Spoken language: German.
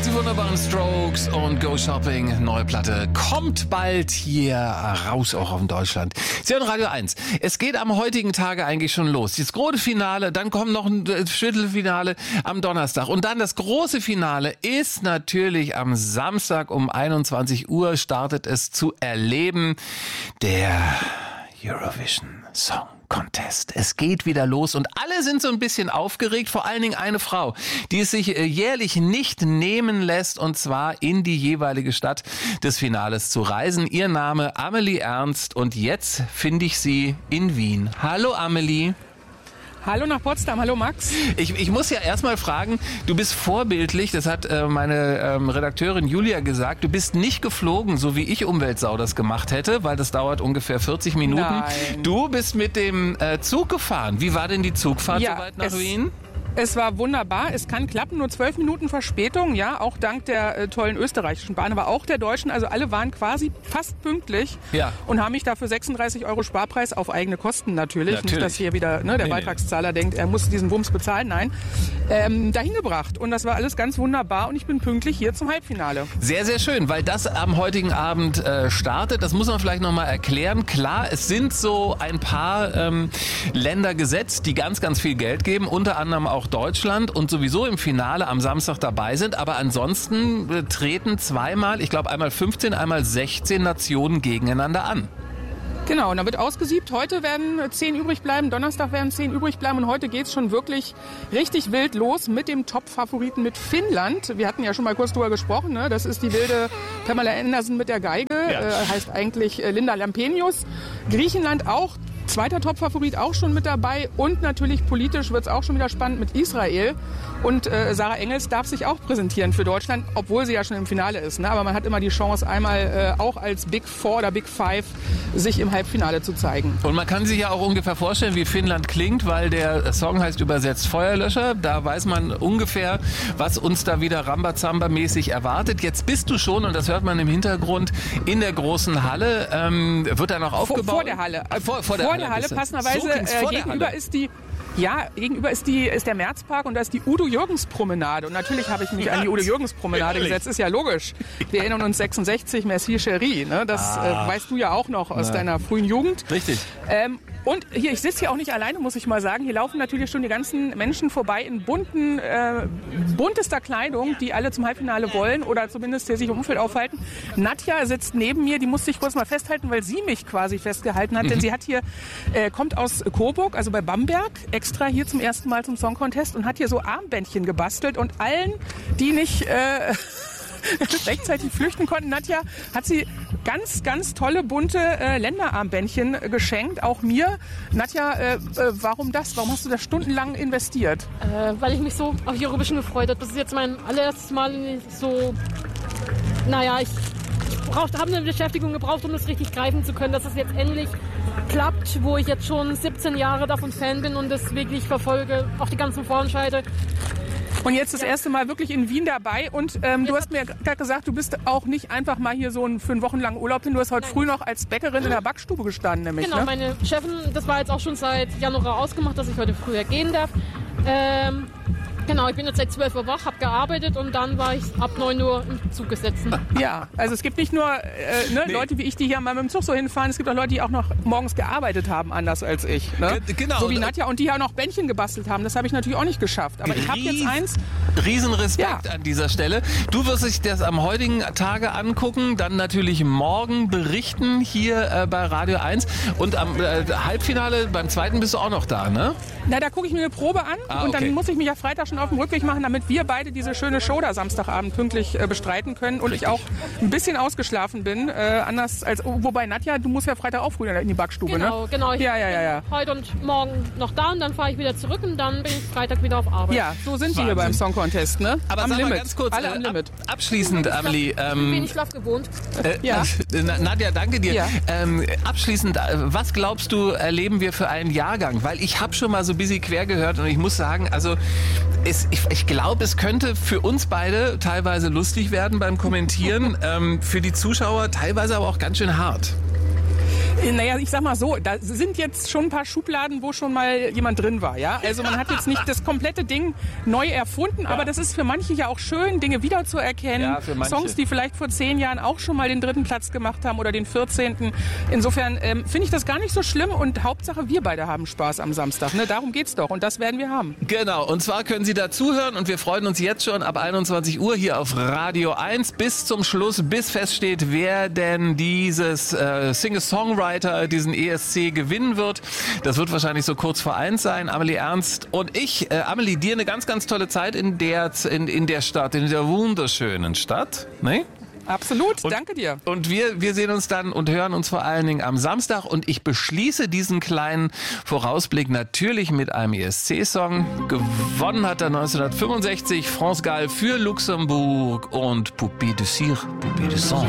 Die wunderbaren Strokes und Go Shopping. Neue Platte kommt bald hier raus, auch auf Deutschland. Sie hören Radio 1. Es geht am heutigen Tage eigentlich schon los. Das große Finale, dann kommt noch ein Viertelfinale am Donnerstag. Und dann das große Finale ist natürlich am Samstag um 21 Uhr startet es zu erleben. Der Eurovision Song Contest. Es geht wieder los und alle sind so ein bisschen aufgeregt, vor allen Dingen eine Frau, die es sich jährlich nicht nehmen lässt, und zwar in die jeweilige Stadt des Finales zu reisen. Ihr Name Amelie Ernst und jetzt finde ich sie in Wien. Hallo Amelie. Hallo nach Potsdam, hallo Max. Ich muss ja erstmal fragen, du bist vorbildlich, das hat meine Redakteurin Julia gesagt, du bist nicht geflogen, so wie ich Umweltsau das gemacht hätte, weil das dauert ungefähr 40 Minuten. Nein. Du bist mit dem Zug gefahren. Wie war denn die Zugfahrt soweit nach Wien? Es war wunderbar, es kann klappen, nur 12 Minuten Verspätung, ja, auch dank der tollen österreichischen Bahn, aber auch der deutschen, also alle waren quasi fast pünktlich und haben mich dafür 36 € Sparpreis auf eigene Kosten natürlich. Nicht, dass hier wieder der Beitragszahler denkt, er muss diesen Wumms bezahlen, nein, dahin gebracht und das war alles ganz wunderbar und ich bin pünktlich hier zum Halbfinale. Sehr, sehr schön, weil das am heutigen Abend startet, das muss man vielleicht nochmal erklären. Klar, es sind so ein paar Länder gesetzt, die ganz, ganz viel Geld geben, unter anderem auch Deutschland und sowieso im Finale am Samstag dabei sind. Aber ansonsten treten zweimal, ich glaube einmal 15, einmal 16 Nationen gegeneinander an. Genau, und da wird ausgesiebt. Heute werden 10 übrig bleiben, Donnerstag werden 10 übrig bleiben und heute geht's schon wirklich richtig wild los mit dem Top-Favoriten mit Finnland. Wir hatten ja schon mal kurz drüber gesprochen, ne? Das ist die wilde Pamela Anderson mit der Geige, heißt eigentlich Linda Lampenius. Griechenland auch. Zweiter Top-Favorit auch schon mit dabei und natürlich politisch wird es auch schon wieder spannend mit Israel. Und Sarah Engels darf sich auch präsentieren für Deutschland, obwohl sie ja schon im Finale ist. Ne? Aber man hat immer die Chance, einmal auch als Big Four oder Big Five sich im Halbfinale zu zeigen. Und man kann sich ja auch ungefähr vorstellen, wie Finnland klingt, weil der Song heißt übersetzt Feuerlöscher. Da weiß man ungefähr, was uns da wieder Rambazamba-mäßig erwartet. Jetzt bist du schon, und das hört man im Hintergrund, in der großen Halle. Wird da noch aufgebaut? Vor der Halle. Vor der Halle, passenderweise. Gegenüber ist der Märzpark und da ist die Udo-Jürgens-Promenade. Und natürlich habe ich mich an die Udo-Jürgens-Promenade gesetzt. Ist ja logisch. Wir erinnern uns 66, Merci Chérie. Ne? Das weißt du ja auch noch aus deiner frühen Jugend. Richtig. Und hier, ich sitze hier auch nicht alleine, muss ich mal sagen. Hier laufen natürlich schon die ganzen Menschen vorbei in buntester Kleidung, die alle zum Halbfinale wollen oder zumindest hier sich im Umfeld aufhalten. Nadja sitzt neben mir, die musste ich kurz mal festhalten, weil sie mich quasi festgehalten hat. Denn sie hat hier, kommt aus Coburg, also bei Bamberg, extra hier zum ersten Mal zum Song Contest und hat hier so Armbändchen gebastelt und allen, die nicht rechtzeitig flüchten konnten, Nadja, hat sie ganz, ganz tolle, bunte Länderarmbändchen geschenkt, auch mir. Nadja, warum das? Warum hast du das stundenlang investiert? Weil ich mich so auf Eurovision gefreut habe. Das ist jetzt mein allererstes Mal so, ich habe eine Beschäftigung gebraucht, um das richtig greifen zu können, dass es jetzt endlich klappt, wo ich jetzt schon 17 Jahre davon Fan bin und das wirklich verfolge, auch die ganzen Vorentscheide. Und jetzt das erste Mal wirklich in Wien dabei und du hast mir gerade gesagt, du bist auch nicht einfach mal hier so für einen wochenlangen Urlaub hin, du hast heute früh noch als Bäckerin in der Backstube gestanden, nämlich. Genau, ne? Meine Chefin, das war jetzt auch schon seit Januar ausgemacht, dass ich heute früher gehen darf. Genau, ich bin jetzt seit 12 Uhr wach, habe gearbeitet und dann war ich ab 9 Uhr im Zug gesetzt. Ja, also es gibt nicht nur Leute wie ich, die hier mal mit dem Zug so hinfahren, es gibt auch Leute, die auch noch morgens gearbeitet haben, anders als ich. Ne? Genau. So wie Nadja und die ja noch Bändchen gebastelt haben, das habe ich natürlich auch nicht geschafft. Aber ich habe jetzt eins. Riesenrespekt an dieser Stelle. Du wirst dich das am heutigen Tage angucken, dann natürlich morgen berichten hier bei Radio 1 und am Halbfinale, beim zweiten bist du auch noch da, ne? Na, da gucke ich mir eine Probe an und dann muss ich mich ja Freitag schon auf dem Rückweg machen, damit wir beide diese schöne Show da Samstagabend pünktlich bestreiten können und ich auch ein bisschen ausgeschlafen bin. Anders als, wobei Nadja, du musst ja Freitag auch früh in die Backstube, genau, ne? Genau, ich bin heute und morgen noch da und dann fahre ich wieder zurück und dann bin ich Freitag wieder auf Arbeit. Ja, so sind wir hier beim Song Contest, ne? Aber am sag Limit. Mal ganz kurz, alle am Limit. Abschließend, Amelie. Wenig Schlaf gewohnt. Nadja, danke dir. Ja. Abschließend, was glaubst du, erleben wir für einen Jahrgang? Weil ich habe schon mal so ein bisschen quer gehört und ich muss sagen, also ich glaube, es könnte für uns beide teilweise lustig werden beim Kommentieren, für die Zuschauer teilweise aber auch ganz schön hart. Naja, ich sag mal so, da sind jetzt schon ein paar Schubladen, wo schon mal jemand drin war, ja. Also man hat jetzt nicht das komplette Ding neu erfunden, aber das ist für manche ja auch schön, Dinge wiederzuerkennen. Ja, für manche. Songs, die vielleicht vor 10 Jahren auch schon mal den 3. Platz gemacht haben oder den 14. Insofern finde ich das gar nicht so schlimm und Hauptsache wir beide haben Spaß am Samstag. Ne? Darum geht's doch und das werden wir haben. Genau, und zwar können Sie dazuhören und wir freuen uns jetzt schon ab 21 Uhr hier auf Radio 1 bis zum Schluss, bis feststeht, wer denn dieses Singer-Songwriter, diesen ESC gewinnen wird. Das wird wahrscheinlich so kurz vor 1 sein. Amelie Ernst und ich. Amelie, dir eine ganz, ganz tolle Zeit in der Stadt, in der wunderschönen Stadt. Ne? Absolut, danke dir. Und wir sehen uns dann und hören uns vor allen Dingen am Samstag. Und ich beschließe diesen kleinen Vorausblick natürlich mit einem ESC-Song. Gewonnen hat er 1965 France Gall für Luxemburg und Poupée de Cire, Poupée de Sang.